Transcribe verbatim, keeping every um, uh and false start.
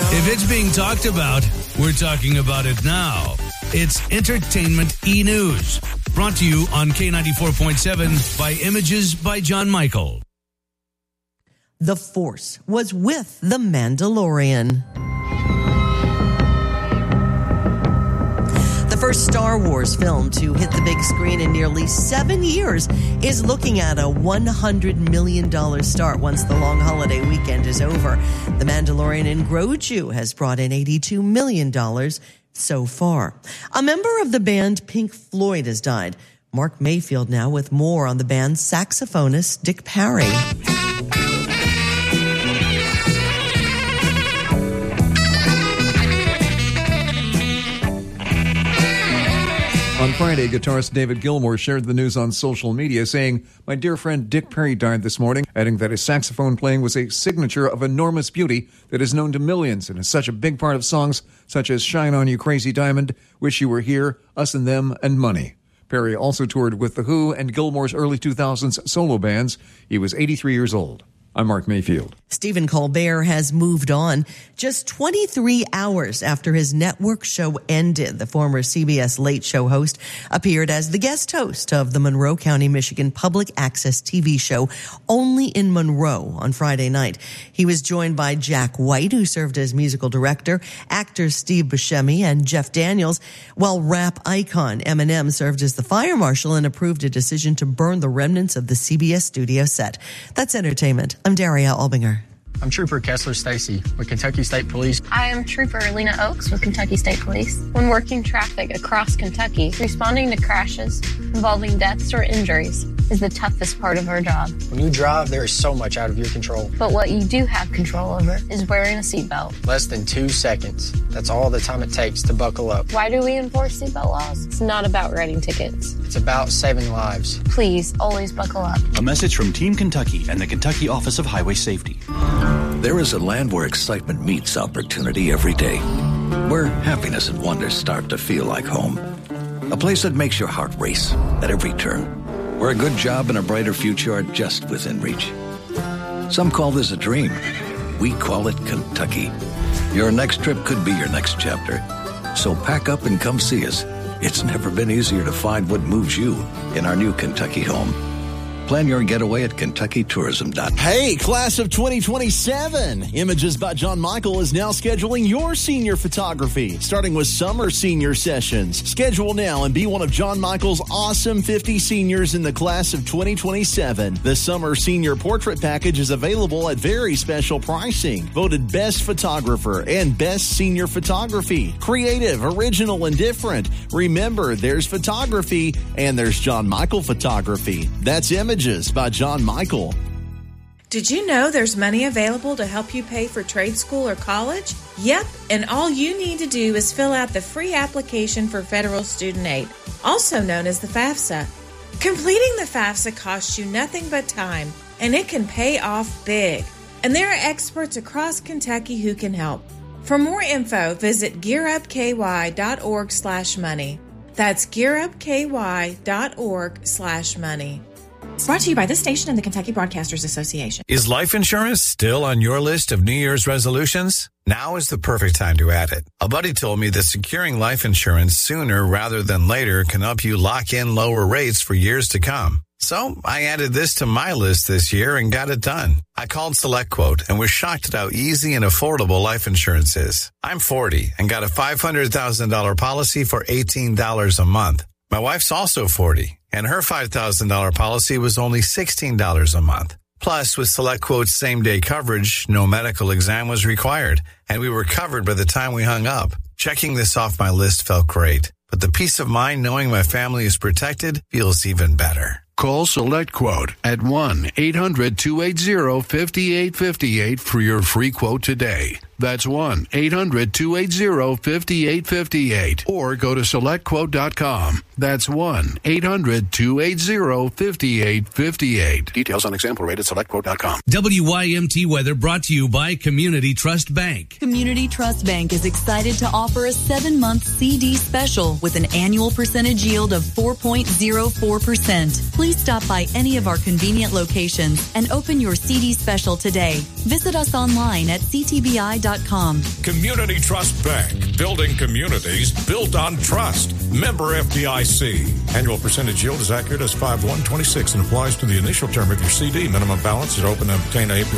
If it's being talked about, we're talking about it now. It's Entertainment E-News, brought to you on K ninety-four point seven by Images by John Michael. The Force was with The Mandalorian. The first Star Wars film to hit the big screen in nearly seven years is looking at a one hundred million dollars start once the long holiday weekend is over. The Mandalorian in Grogu has brought in eighty-two million dollars so far. A member of the band Pink Floyd has died. Mark Mayfield now with more on the band's saxophonist Dick Parry. On Friday, guitarist David Gilmour shared the news on social media, saying, "My dear friend Dick Parry died this morning," adding that his saxophone playing was a signature of enormous beauty that is known to millions and is such a big part of songs such as Shine On You Crazy Diamond, Wish You Were Here, Us and Them, and Money. Parry also toured with The Who and Gilmour's early two thousands solo bands. He was eighty-three years old. I'm Mark Mayfield. Stephen Colbert has moved on. Just twenty-three hours after his network show ended, the former C B S Late Show host appeared as the guest host of the Monroe County, Michigan public access T V show Only in Monroe on Friday night. He was joined by Jack White, who served as musical director, actors Steve Buscemi and Jeff Daniels, while rap icon Eminem served as the fire marshal and approved a decision to burn the remnants of the C B S studio set. That's entertainment. I'm Daria Albinger. I'm Trooper Kessler Stacy with Kentucky State Police. I am Trooper Lena Oakes with Kentucky State Police. When working traffic across Kentucky, responding to crashes involving deaths or injuries is the toughest part of our job. When you drive, there is so much out of your control. But what you do have control over is wearing a seatbelt. Less than two seconds. That's all the time it takes to buckle up. Why do we enforce seatbelt laws? It's not about writing tickets. It's about saving lives. Please, always buckle up. A message from Team Kentucky and the Kentucky Office of Highway Safety. There is a land where excitement meets opportunity every day, where happiness and wonder start to feel like home. A place that makes your heart race at every turn, where a good job and a brighter future are just within reach. Some call this a dream. We call it Kentucky. Your next trip could be your next chapter. So pack up and come see us. It's never been easier to find what moves you in our new Kentucky home. Plan your getaway at Kentucky Tourism dot com. Hey, class of twenty twenty-seven. Images by John Michael is now scheduling your senior photography, starting with summer senior sessions. Schedule now and be one of John Michael's awesome fifty seniors in the class of twenty twenty-seven. The summer senior portrait package is available at very special pricing. Voted best photographer and best senior photography. Creative, original, and different. Remember, there's photography and there's John Michael photography. That's Images by John Michael. Did you know there's money available to help you pay for trade school or college? Yep, and all you need to do is fill out the free application for federal student aid, also known as the FAFSA. Completing the FAFSA costs you nothing but time, and it can pay off big. And there are experts across Kentucky who can help. For more info, visit gearupky.org slash money. That's gearupky.org slash money. Brought to you by this station and the Kentucky Broadcasters Association. Is life insurance still on your list of New Year's resolutions? Now is the perfect time to add it. A buddy told me that securing life insurance sooner rather than later can help you lock in lower rates for years to come. So I added this to my list this year and got it done. I called SelectQuote and was shocked at how easy and affordable life insurance is. I'm forty and got a five hundred thousand dollars policy for eighteen dollars a month. My wife's also forty, and her five thousand dollars policy was only sixteen dollars a month. Plus, with SelectQuote's same-day coverage, no medical exam was required, and we were covered by the time we hung up. Checking this off my list felt great, but the peace of mind knowing my family is protected feels even better. Call SelectQuote at one eight hundred two eight zero five eight five eight for your free quote today. That's one eight hundred two eight zero five eight five eight. Or go to select quote dot com. That's one eight hundred two eight zero five eight five eight. Details on example rate at select quote dot com. W Y M T weather brought to you by Community Trust Bank. Community Trust Bank is excited to offer a seven-month C D special with an annual percentage yield of four point zero four percent. Please stop by any of our convenient locations and open your C D special today. Visit us online at c t b i dot com. dot com. Community Trust Bank, building communities built on trust. Member F D I C. Annual percentage yield is accurate as five one twenty-six and applies to the initial term of your C D. Minimum balance is open to obtain A P